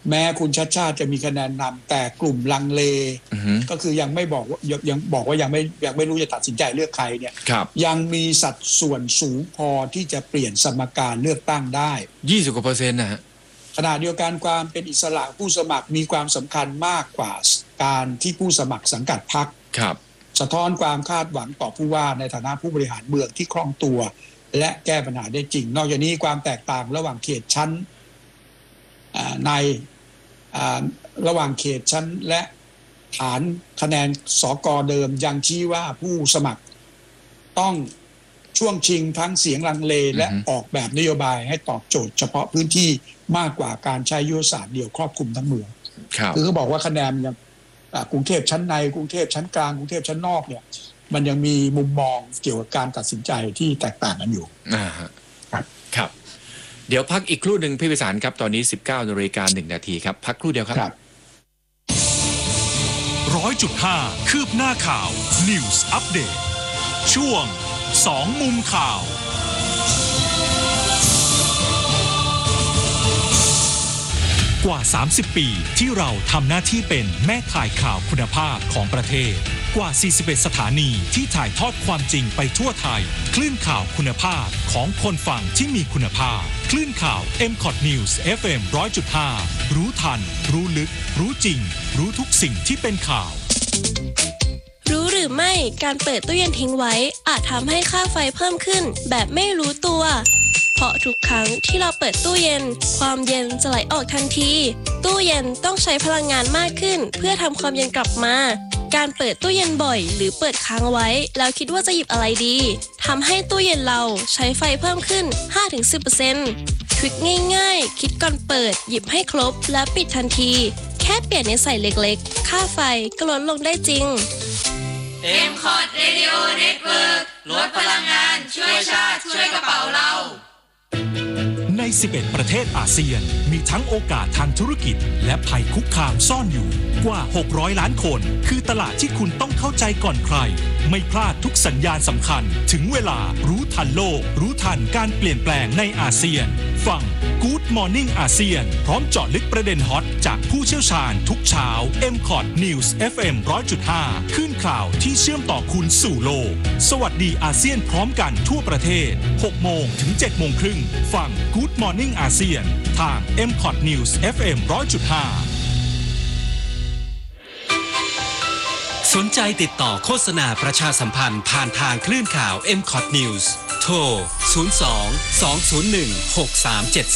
แม้คุณชัชชาติจะมีคะแนนนำแต่กลุ่มลังเลก็คือยังไม่บอกว่ายังบอกว่ายังไม่รู้จะตัดสินใจเลือกใครเนี่ยยังมีสัดส่วนสูงพอที่จะเปลี่ยนสมการเลือกตั้งได้ 20%นะฮะขณะเดียวกันความเป็นอิสระผู้สมัครมีความสำคัญมากกว่าการที่ผู้สมัครสังกัดพรรคสะท้อนความคาดหวังต่อผู้ว่าในฐานะผู้บริหารเมืองที่คล่องตัวและแก้ปัญหาได้จริงนอกจากนี้ความแตกต่างระหว่างเขตชั้นในระหว่างเขตชั้นและฐานคะแนนสก.เดิมยังชี้ว่าผู้สมัครต้องช่วงชิงทั้งเสียงลังเลและออกแบบนโยบายให้ตอบโจทย์เฉพาะพื้นที่มากกว่าการใช้ยุทธศาสตร์เดียวครอบคลุมทั้งเมืองคือเขาบอกว่าคะแนนยังกรุงเทพชั้นในกรุงเทพชั้นกลางกรุงเทพชั้นนอกเนี่ยมันยังมีมุมมองเกี่ยวกับการตัดสินใจที่แตกต่างกันอยู่ครับเดี๋ยวพักอีกครู่หนึ่งพี่พิสารครับตอนนี้ 19:01 นาทีครับพักครู่เดียวครับ 100.5 คืบหน้าข่าว News Update ช่วง2มุมข่าวกว่า30 ปีที่เราทำหน้าที่เป็นแม่ข่ายข่าวคุณภาพของประเทศกว่า41สถานีที่ถ่ายทอดความจริงไปทั่วไทยคลื่นข่าวคุณภาพของคนฟังที่มีคุณภาพคลื่นข่าว MCOT News FM 100.5 รู้ทันรู้ลึกรู้จริงรู้ทุกสิ่งที่เป็นข่าวรู้หรือไม่การเปิดตู้เย็นทิ้งไว้อาจทำให้ค่าไฟเพิ่มขึ้นแบบไม่รู้ตัวเพราะทุกครั้งที่เราเปิดตู้เย็นความเย็นจะไหลออกทันทีตู้เย็นต้องใช้พลังงานมากขึ้นเพื่อทำความเย็นกลับมาการเปิดตู้เย็นบ่อยหรือเปิดค้างไว้แล้วคิดว่าจะหยิบอะไรดีทำให้ตู้เย็นเราใช้ไฟเพิ่มขึ้น 5-10% ทริคง่ายๆคิดก่อนเปิดหยิบให้ครบและปิดทันทีแค่เปลี่ยนนิสัยเล็กๆค่าไฟก็ลดลงได้จริง MCOT Radio Network ลดพลังงานช่วยชาติช่วยกระเป๋าเราใน11ประเทศอาเซียนมีทั้งโอกาสทางธุรกิจและภัยคุกคามซ่อนอยู่กว่า600ล้านคนคือตลาดที่คุณต้องเข้าใจก่อนใครไม่พลาดทุกสัญญาณสำคัญถึงเวลารู้ทันโลกรู้ทันการเปลี่ยนแปลงในอาเซียนฟัง Good Morning อาเซียนพร้อมเจาะลึกประเด็นฮอตจากผู้เชี่ยวชาญทุกเช้า MCOT News FM 100.5 คลื่นข่าวที่เชื่อมต่อคุณสู่โลกสวัสดีอาเซียนพร้อมกันทั่วประเทศ 6 โมงถึง 7 โมงครึ่งฟัง Good Morning อาเซียนทาง MCOT News FM 100.5 สนใจติดต่อโฆษณาประชาสัมพันธ์ผ่านทางคลื่นข่าว MCOT News โทร 02 201 6373